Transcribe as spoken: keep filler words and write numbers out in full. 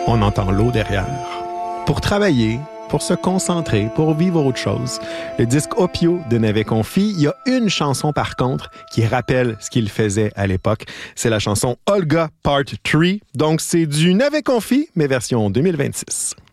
on entend l'eau derrière. Pour travailler, pour se concentrer, pour vivre autre chose. Le disque Opio de Navet Confi, il y a une chanson par contre qui rappelle ce qu'il faisait à l'époque. C'est la chanson Olga Part trois. Donc c'est du Navet Confi, mais version deux mille vingt-six.